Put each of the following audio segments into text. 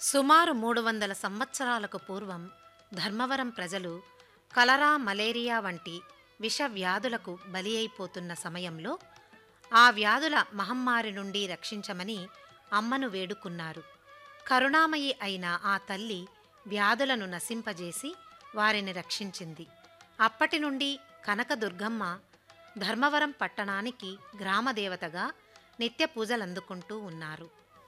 సుమారు 300 సంవత్సరాలకు పూర్వం ధర్మవరం ప్రజలు కలరా, మలేరియా వంటి విష వ్యాధులకు బలి అయిపోతున్న సమయంలో ఆ వ్యాధుల మహమ్మారి నుండి రక్షించమని అమ్మను వేడుకున్నారు. కరుణామయి అయిన ఆ తల్లి వ్యాధులను నశింపజేసి వారిని రక్షించింది. అప్పటి నుండి కనకదుర్గమ్మ ధర్మవరం పట్టణానికి గ్రామదేవతగా నిత్య పూజలందుకుంటూ ఉన్నారు.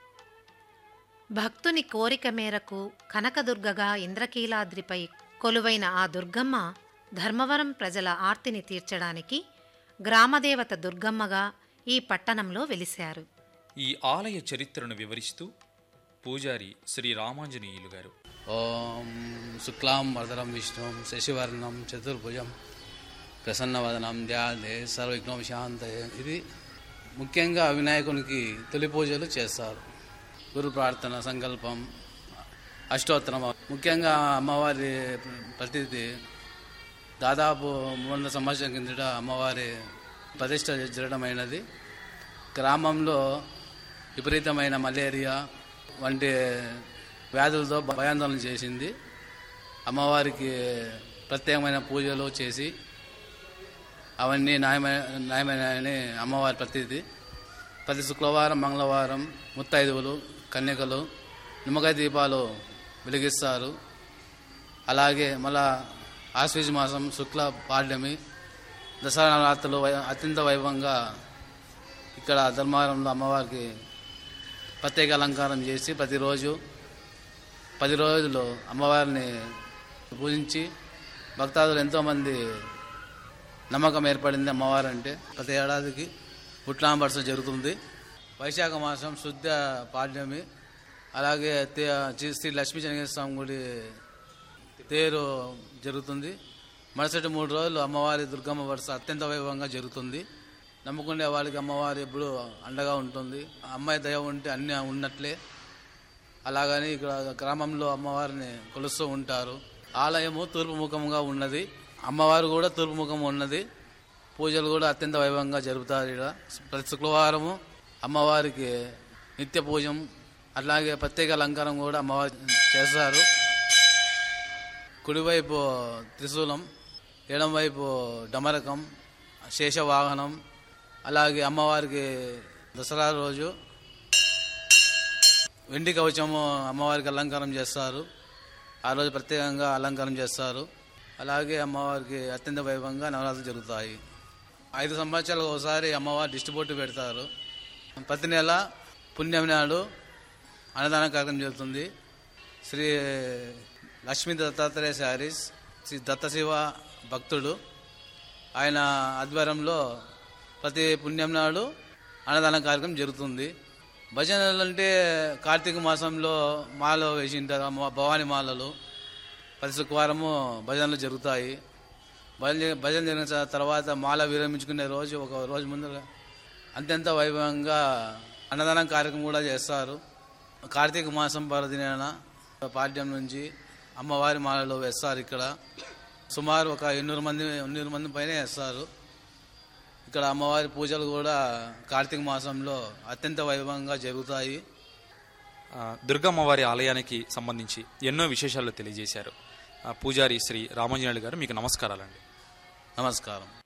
భక్తుని కోరిక మేరకు కనకదుర్గగా ఇంద్రకీలాద్రిపై కొలువైన ఆ దుర్గమ్మ ధర్మవరం ప్రజల ఆర్తిని తీర్చడానికి గ్రామదేవత దుర్గమ్మగా ఈ పట్టణంలో వెలిశారు. ఈ ఆలయ చరిత్రను వివరిస్తూ పూజారి శ్రీ రామాంజనేయులు గారు ఓం శుక్లాం వరదరం విష్ణుం శశివర్ణం చతుర్భుజం ప్రసన్నవదనం ధ్యాదే సర్వవిఘ్నం శాంతయే. ఇది ముఖ్యంగా వినాయకునికి తొలి పూజలు చేస్తారు. గురు ప్రార్థన, సంకల్పం, అష్టోత్తరం. ముఖ్యంగా అమ్మవారి ప్రతిథి దాదాపు 300 సంవత్సరం కిందట అమ్మవారి ప్రతిష్ట జరగడమైనది. గ్రామంలో విపరీతమైన మలేరియా వంటి వ్యాధులతో భయాందోళన చేసింది. అమ్మవారికి ప్రత్యేకమైన పూజలు చేసి అవన్నీ న్యాయమైనని అమ్మవారి ప్రతిథి. ప్రతి శుక్రవారం, మంగళవారం ముత్తైదువులు, కన్యకలు నిమ్మకాయ దీపాలు వెలిగిస్తారు. అలాగే మళ్ళా ఆశ్వీజ మాసం శుక్ల పాడ్యమి, దసరా నవరాత్రులు అత్యంత వైభవంగా ఇక్కడ ధర్మవరంలో అమ్మవారికి ప్రత్యేక అలంకారం చేసి ప్రతిరోజు 10 రోజులు అమ్మవారిని పూజించి భక్తాదులు ఎంతోమంది నమ్మకం ఏర్పడింది అమ్మవారు అంటే. ప్రతి ఏడాదికి పుట్లాంబర్స జరుగుతుంది. వైశాఖ మాసం శుద్ధ పాడ్యమి, అలాగే శ్రీ లక్ష్మీ చెన్నకేశ్వర స్వామి గుడి తేరు జరుగుతుంది. మరుసటి 3 రోజులు అమ్మవారి దుర్గమ్మ వరుస అత్యంత వైభవంగా జరుగుతుంది. నమ్ముకునే వాళ్ళకి అమ్మవారి ఎప్పుడు అండగా ఉంటుంది. అమ్మాయి దయ ఉంటే అన్నీ ఉన్నట్లే. అలాగని ఇక్కడ గ్రామంలో అమ్మవారిని కొలుస్తూ ఉంటారు. ఆలయము తూర్పు ముఖంగా ఉన్నది. అమ్మవారు కూడా తూర్పు ముఖం ఉన్నది. పూజలు కూడా అత్యంత వైభవంగా జరుపుతారు. ఇక్కడ ప్రతి శుక్రవారము అమ్మవారికి నిత్య పూజం, అట్లాగే ప్రత్యేక అలంకారం కూడా అమ్మవారు చేస్తారు. కుడివైపు త్రిశూలం, ఎడంవైపు డమరకం, శేషవాహనం. అలాగే అమ్మవారికి దసరా రోజు వెండి కవచము అమ్మవారికి అలంకారం చేస్తారు. ఆ రోజు ప్రత్యేకంగా అలంకారం చేస్తారు. అలాగే అమ్మవారికి అత్యంత వైభవంగా నవరాత్రులు జరుగుతాయి. 5 సంవత్సరాలకు ఒకసారి అమ్మవారి డిస్ట్రిబ్యూట్ పెడతారు. ప్రతి నెల పుణ్యం నాడు అన్నదాన కార్యక్రమం జరుగుతుంది. శ్రీ లక్ష్మీ దత్తాత్రేయ శారీస్ శ్రీ దత్తశివ భక్తుడు, ఆయన ఆధ్వర్యంలో ప్రతి పుణ్యం నాడు అన్నదాన కార్యక్రమం జరుగుతుంది. భజనలు అంటే కార్తీక మాసంలో మాల వేసింటారు. భవానీ మాలలు ప్రతి శుక్రవారము భజనలు జరుగుతాయి. భజన జరిగిన తర్వాత మాల విరమించుకునే రోజు ఒక రోజు ముందు అత్యంత వైభవంగా అన్నదానం కార్యక్రమం కూడా చేస్తారు. కార్తీక మాసం పర్వదినాన పాడ్యం నుంచి అమ్మవారి మాలలో వేస్తారు. ఇక్కడ సుమారు ఒక 800 మంది పైన వేస్తారు. ఇక్కడ అమ్మవారి పూజలు కూడా కార్తీక మాసంలో అత్యంత వైభవంగా జరుగుతాయి. దుర్గమ్మవారి ఆలయానికి సంబంధించి ఎన్నో విశేషాలు తెలియజేశారు. పూజారి శ్రీ రామాంజనేయులు గారు, మీకు నమస్కారాలండి. నమస్కారం.